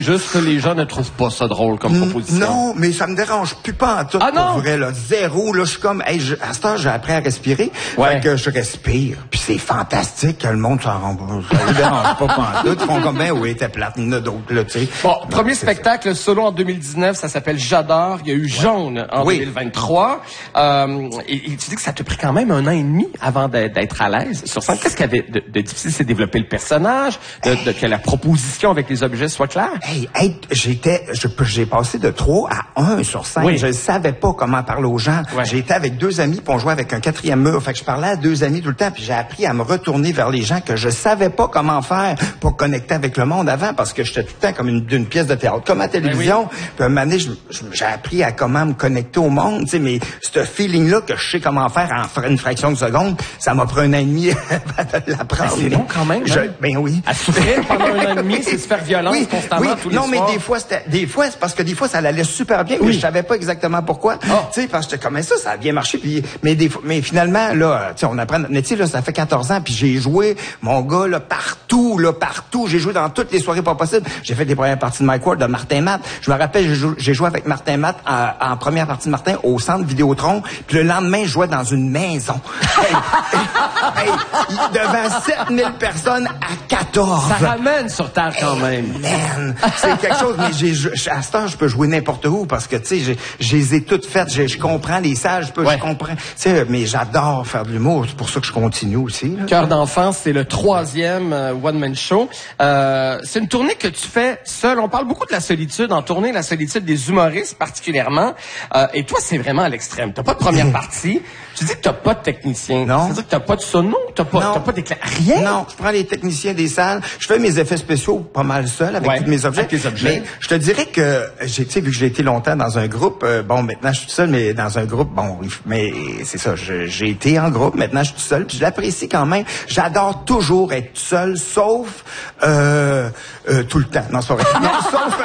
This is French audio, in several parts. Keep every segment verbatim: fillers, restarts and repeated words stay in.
Juste que les gens ne trouvent pas ça drôle comme proposition. Non, mais ça me dérange plus pas en tout. Ah non? Pour vrai, là, zéro, là, je suis comme, hey, je, à ce temps, j'ai appris à respirer. Ouais. Fait que je respire. Puis c'est fantastique que le monde s'en rend pas. Ça les dérange pas pantoute. Ils font comme, ben oui, t'es plate, il y en a d'autres, là, tu sais. Bon, premier spectacle solo en deux mille dix-neuf, ça s'appelle J'adore. Il y a eu Jaune en Oui. deux mille vingt-trois. Euh, et, et tu dis que ça t'a pris quand même un an et demi avant d'être à l'aise sur scène. Qu'est-ce qu'il y avait de, de difficile? C'est développer le personnage, de, de, que la proposition avec les objets soit claire? Hey, hey, j'étais, je- j'ai passé de trois à un sur scène. Oui. Je ne savais pas comment parler aux gens. Ouais. J'étais avec deux amis, puis on jouait avec un quatrième mur. Fait que je parlais à deux amis tout le temps, puis j'ai appris à me retourner vers les gens que je savais pas comment faire pour connecter avec le monde avant, parce que j'étais tout le temps comme une, une pièce de théâtre, comme à la télévision. oui. Puis un moment donné, je- je- j'ai appris à comment me connecter au monde, tu sais, mais ce feeling-là que je sais comment faire en fra- une fraction de seconde, ça m'a pris un an et demi avant de l'apprendre. Ben, c'est long quand même, Je- hein? ben oui. À souffrir pendant un an et demi, c'est se faire violence Oui, constamment oui. tous les non, soirs. mais des fois, c'était, des fois, c'est parce que des fois, ça allait super bien, mais Oui. je savais pas exactement pourquoi. Oh. Tu sais, parce que j'étais comme ça, ça a bien marché, puis, mais des fois, mais finalement, là, tu sais, on apprend notre métier, là, ça fait quatorze ans, puis j'ai joué, mon gars, là, partout, là, partout. J'ai joué dans toutes les soirées pas possibles. J'ai fait des premières parties de Mike Ward, de Martin Matt. Je me rappelle, j'ai joué, j'ai joué avec Martin Matt en, en première partie de Martin au centre Vidéotron, puis le lendemain, je jouais dans une maison. Hey, hey, hey, devant sept mille personnes à quatorze. Ça ramène sur terre quand même. Man, c'est quelque chose, mais j'ai, je- à ce temps, je peux jouer n'importe où parce que, tu sais, j'ai- je les ai toutes faites, je, je comprends les salles, je peux, Ouais. je comprends, tu sais, mais j'adore faire de l'humour, c'est pour ça que je continue aussi, là. Cœur d'enfant, c'est le troisième euh, one-man show. Euh, c'est une tournée que tu fais seul. On parle beaucoup de la solitude en tournée, la solitude des humoristes particulièrement. Euh, et toi, c'est vraiment à l'extrême. T'as pas de première partie. Tu dis que t'as pas de technicien. Non. C'est-à-dire que t'as pas de sono, t'as pas, Non. t'as pas d'éclair, rien. Non, je prends les techniciens des salles, je fais mes effets spéciaux pas mal seul avec Ouais, tous mes objets. avec tes objets. Mais je te dirais que j'ai, tu sais, vu que j'ai été longtemps dans un groupe, euh, bon, maintenant je suis tout seul, mais dans un groupe, bon, il f- mais c'est ça, je- j'ai été en groupe, maintenant je suis tout seul, puis je l'apprécie quand même. J'adore toujours être seul, sauf euh, euh, tout le temps. Non, c'est pas vrai. Non,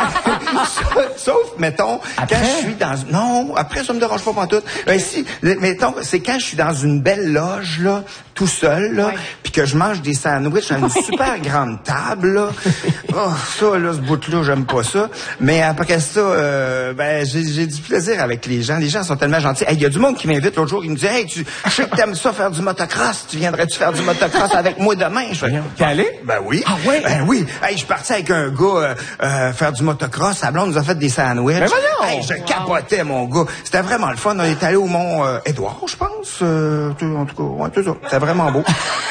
sauf, sauf, mettons, Après? quand je suis dans, non, après ça me dérange pas pantoute. Euh, si, mettons, c'est quand je suis dans une belle loge là, tout seul là, puis que je mange des sandwichs à une super grande table là. Oh, ça là, ce bout-là, j'aime pas ça. Mais après ça, euh, ben j'ai, j'ai du plaisir avec les gens. Les gens sont tellement gentils. Il y a du monde qui m'invite l'autre jour, il me dit, hey, tu, je sais que t'aimes ça faire du motocross. Tu viendrais-tu faire du motocross avec moi demain? Je fais, T'es allé? ben oui. Ah ouais? Ben oui. Hey, je suis parti avec un gars euh, euh, faire du motocross. Sa blonde nous a fait des sandwichs. Ben voyons! Hey, je capotais, mon gars. C'était vraiment le fun. On est allé au Mont euh, Édouard, je pense. Euh, tout- en tout cas, ouais, tout ça. C'était vraiment beau.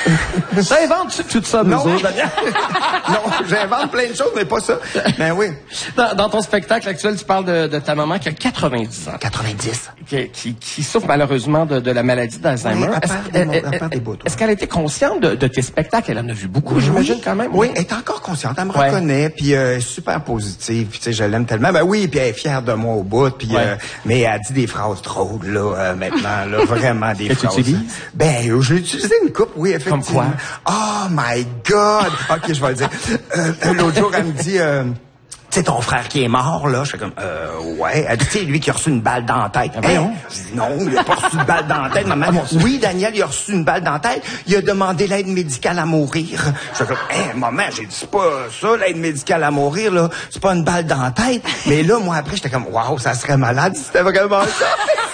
Ça invente tout ça, nous Non. autres, Daniel? Non, j'invente plein de choses, mais pas ça. Ben oui. Dans, dans ton spectacle actuel, tu parles de, de ta maman qui a quatre-vingt-dix ans. quatre-vingt-dix. Qui, qui, qui souffre malheureusement de, de la maladie d'Alzheimer. Oui, elle Est-ce perd elle- des mots, elle elle- perd des bouts, ouais. est-ce qu'elle était consciente de, de tes spectacles? Elle en a vu beaucoup, j'imagine, quand même. Oui, elle est encore consciente. Elle me Ouais. reconnaît, puis euh, elle est super positive. Puis tu sais, je l'aime tellement. Ben oui, puis elle est fière de moi au bout. Puis Ouais. euh, mais elle dit des phrases drôles là euh, maintenant, là, vraiment des Que tu phrases. utilises? Ben, euh, j'ai utilisé une coupe, oui, effectivement. Comme quoi? Oh my God! OK, je vais le dire. Euh, euh, l'autre jour, elle me dit... Euh, tu sais, ton frère qui est mort, là, je fais comme, euh, ouais. Elle dit, tu sais, lui qui a reçu une balle dans la tête. Ah, voyons. Je dis, non, il a pas reçu une balle dans la tête, maman. Oui, Daniel, il a reçu une balle dans la tête. Il a demandé l'aide médicale à mourir. Je fais comme, hé, maman, j'ai dit, c'est pas ça, l'aide médicale à mourir, là. C'est pas une balle dans la tête. Mais là, moi, après, j'étais comme, waouh, ça serait malade si c'était vraiment ça.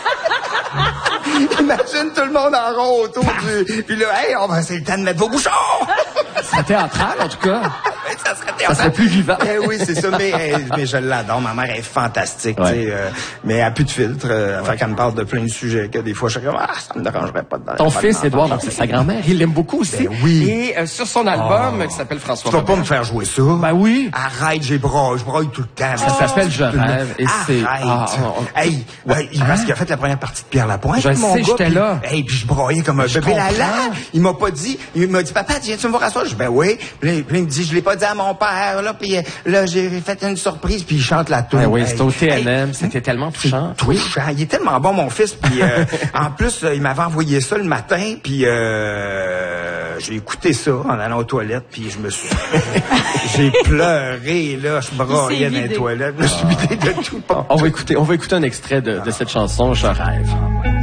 Imagine tout le monde en rond autour du... Puis là, hey, on va, c'est le temps de mettre vos bouchons! C'est théâtral, en tout cas. Ça serait, Ça serait plus vivant. Eh oui, c'est ça, mais, eh, mais je l'adore. Ma mère est fantastique, Ouais. tu sais, euh, mais elle a plus de filtre. Euh, Fait qu'elle me parle de plein de sujets que des fois, je suis comme, ah, ça me dérangerait pas de Ton pas de fils, m'en Édouard, parler. donc c'est sa grand-mère. Il l'aime beaucoup aussi. Ben oui. Et euh, sur son album, Oh. qui s'appelle François Tu vas pas Robert. me faire jouer ça. Ben oui. Arrête, j'ai broie, je broie tout le temps. Ça s'appelle Je rêve, et c'est- Arrête. Ah, ah, ah. Hey, ouais, parce qu'il a fait la première partie de Pierre Lapointe. Je mon sais, gars, j'étais puis- là. Hey, puis je broyais comme un Je bébé comprends. lala. Il m'a pas dit, il m'a dit, papa, viens-tu me voir à soir? Je dis, ben oui. Puis là, puis là, il me dit, je l'ai pas dit à mon père, là, puis euh, là, j'ai fait une surprise, puis il chante la tune. Ben oui, Hey, c'était au T N M, hey, c'était tellement touchant. touchant. Il est tellement bon, mon fils. Puis euh, en plus, euh, il m'avait envoyé ça le matin, puis euh, j'ai écouté ça en allant aux toilettes, puis je me suis... j'ai pleuré, là, je broyais dans les toilettes. Je me suis vidé de tout. On va écouter, on va écouter un extrait de, de cette chanson, Je rêve.